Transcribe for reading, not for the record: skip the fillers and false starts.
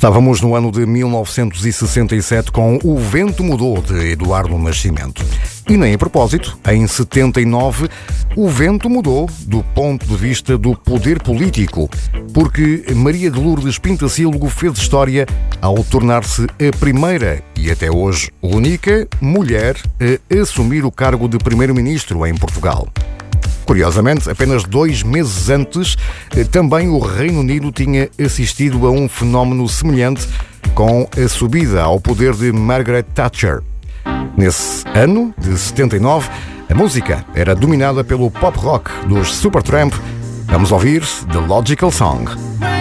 Estávamos no ano de 1967 com O Vento Mudou, de Eduardo Nascimento. E nem a propósito, em 79, o vento mudou do ponto de vista do poder político, porque Maria de Lourdes Pintacílgo fez história ao tornar-se a primeira e até hoje única mulher a assumir o cargo de primeiro-ministro em Portugal. Curiosamente, apenas 2 meses antes, também o Reino Unido tinha assistido a um fenómeno semelhante com a subida ao poder de Margaret Thatcher. Nesse ano de 79, a música era dominada pelo pop rock dos Supertramp. Vamos ouvir The Logical Song.